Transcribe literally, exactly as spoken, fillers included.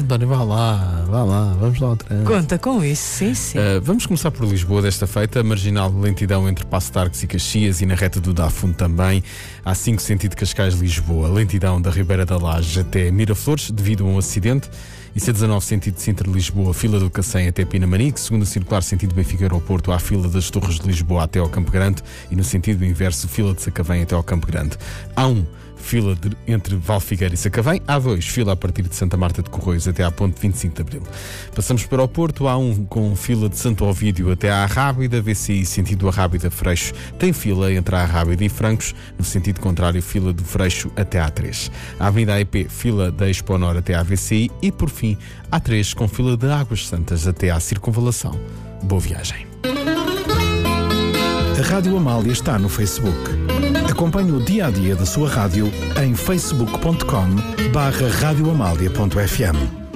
António, vá lá, vá lá, vamos lá outra vez. Conta com isso, sim, sim. Uh, vamos começar por Lisboa desta feita. Marginal lentidão entre Passo de Arcos e Caxias e na reta do Dafundo também. Há cinco sentido Cascais-Lisboa. Lentidão da Ribeira da Laje até Miraflores devido a um acidente. E C dezanove sentido Sintra-Lisboa, fila do Cacém até Pinamanique. Segundo circular sentido Benfica-Aeroporto, há fila das Torres de Lisboa até ao Campo Grande. E no sentido inverso, fila de Sacavém até ao Campo Grande. Há um fila de, entre Valfigueira e Sacavém. Há dois, fila a partir de Santa Marta de Corroios até à ponte vinte e cinco de Abril. Passamos para o Porto. Há um com fila de Santo Ovídio até à Arrábida. V C I sentido Arrábida Freixo tem fila entre a Arrábida e Francos. No sentido contrário, fila do Freixo até à três. A Avenida A E P, fila da Expo Nor até à V C I. E por fim, A três com fila de Águas Santas até à Circunvalação. Boa viagem. A Rádio Amália está no Facebook. Acompanhe o dia-a-dia da sua rádio em facebook ponto com barra radioamália ponto f m.